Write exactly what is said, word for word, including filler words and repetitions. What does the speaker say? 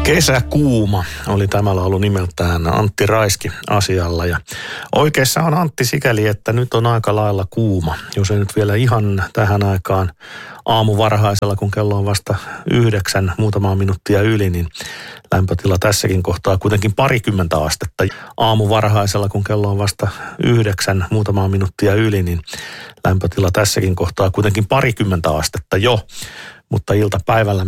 Kesäkuuma oli tämä laulu nimeltään Antti Raiski asialla ja oikeassa on Antti sikäli, että nyt on aika lailla kuuma. Jos ei nyt vielä ihan tähän aikaan aamuvarhaisella, kun kello on vasta yhdeksän muutamaa minuuttia yli, niin lämpötila tässäkin kohtaa kuitenkin parikymmentä astetta. Aamuvarhaisella, kun kello on vasta yhdeksän muutamaa minuuttia yli, niin lämpötila tässäkin kohtaa kuitenkin parikymmentä astetta jo, mutta iltapäivällä